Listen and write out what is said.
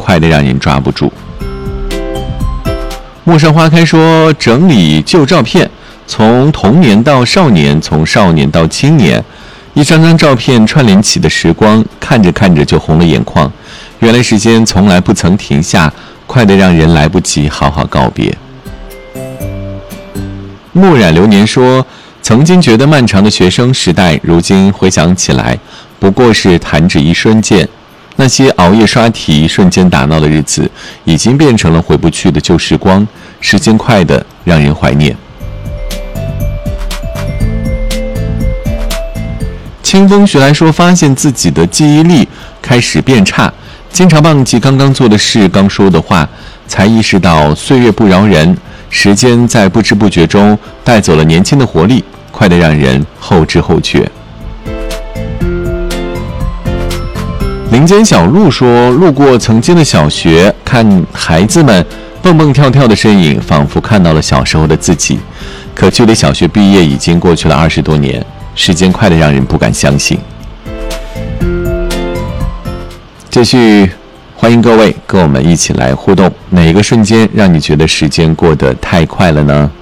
快得让人抓不住。陌上花开说，整理旧照片，从童年到少年，从少年到青年，一张张照片串联起的时光，看着看着就红了眼眶。原来时间从来不曾停下，快得让人来不及好好告别。墨染流年说，曾经觉得漫长的学生时代，如今回想起来不过是弹指一瞬间。那些熬夜刷题、瞬间打闹的日子，已经变成了回不去的旧时光。时间快得让人怀念。清风徐来说，发现自己的记忆力开始变差，经常忘记刚刚做的事、刚说的话，才意识到岁月不饶人，时间在不知不觉中带走了年轻的活力，快得让人后知后觉。林间小路说，路过曾经的小学，看孩子们蹦蹦跳跳的身影，仿佛看到了小时候的自己。可距离小学毕业已经过去了20多年，时间快得让人不敢相信。继续欢迎各位跟我们一起来互动，哪一个瞬间让你觉得时间过得太快了呢？